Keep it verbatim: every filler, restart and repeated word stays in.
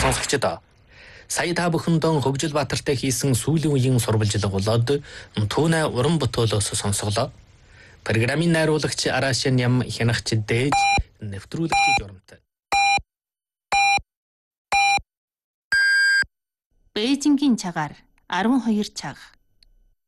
сонсогчдоо сая та бүхэндээ Хөгжил Баатартай хийсэн сүүлийн үеийн сурвалжлага болоод түүнэ уран бүтээлөөс сонсголоо. Программын найруулагч Арашин ям хянагч дээж нэвтрүүлэгч журамтай. Бээжингийн цагаар арван хоёр цаг.